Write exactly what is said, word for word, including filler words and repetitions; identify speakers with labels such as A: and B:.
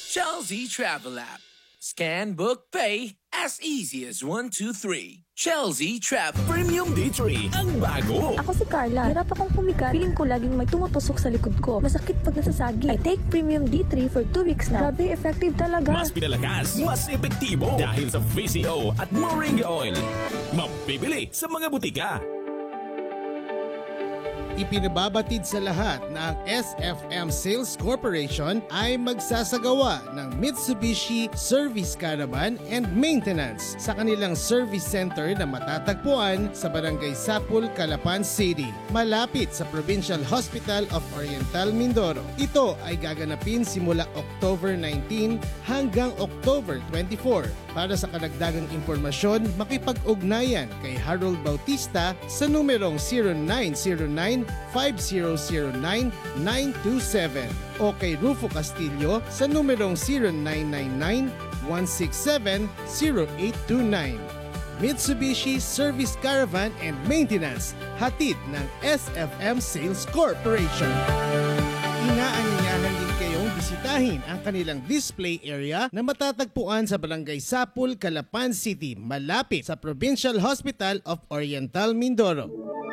A: Chelsea Travel App. Scan, book, pay as easy as one, two, three. Chelsea Travel.
B: Premium D three ang bago.
C: Ako si Carla. Hirap akong pumikat. Feeling ko laging may tumutusok sa likod ko. Masakit pag nasasagi. I take Premium D three for two weeks na. Grabe, effective talaga.
B: Mas pinalakas, mas epektibo dahil sa V C O at Moringa Oil. Mapibili sa mga butika.
D: Ipinababatid sa lahat na ang S F M Sales Corporation ay magsasagawa ng Mitsubishi Service Caravan and Maintenance sa kanilang service center na matatagpuan sa Barangay Sapul, Calapan City, malapit sa Provincial Hospital of Oriental Mindoro. Ito ay gaganapin simula October nineteenth hanggang October twenty-fourth. Para sa kadagdagang impormasyon, makipag-ugnayan kay Harold Bautista sa numerong zero nine zero nine, five zero zero nine, nine two seven o kay Rufo Castillo sa numerong zero nine nine nine, one six seven, zero eight two nine. Mitsubishi Service Caravan and Maintenance, hatid ng S F M Sales Corporation. Inaanyayahan din kayong bisitahin ang kanilang display area na matatagpuan sa Barangay Sapul, Calapan City, malapit sa Provincial Hospital of Oriental Mindoro.